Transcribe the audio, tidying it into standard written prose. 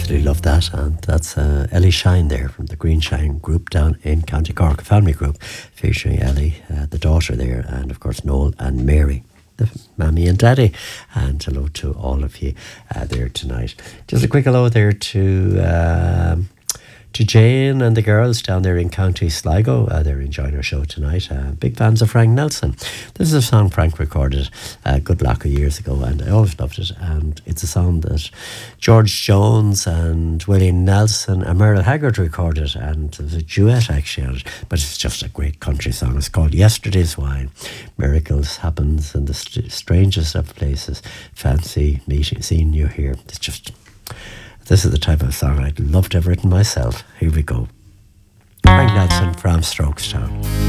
absolutely love that. And that's Ellie Shine there from the Green Shine group down in County Cork, a family group featuring Ellie, the daughter there, and of course Noel and Mary, the mammy and daddy. And hello to all of you there tonight. Just a quick hello there to Jane and the girls down there in County Sligo. They're enjoying our show tonight. Big fans of Frank Nelson. This is a song Frank recorded a good block of years ago, and I always loved it. And it's a song that George Jones and Willie Nelson and Merle Haggard recorded, and there's a duet actually on it. But it's just a great country song. It's called Yesterday's Wine. Miracles happens in the strangest of places. Fancy seeing you here. It's just... This is the type of song I'd love to have written myself. Here we go. Frank Nelson from Strokestown.